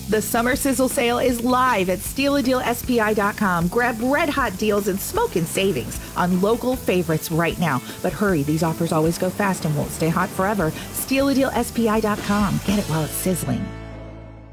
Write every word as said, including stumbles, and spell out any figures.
The summer sizzle sale is live at steal a deal S P I dot com. Grab red hot deals and smoking savings on local favorites right now. But hurry, these offers always go fast and won't stay hot forever. steal a deal S P I dot com. Get it while it's sizzling.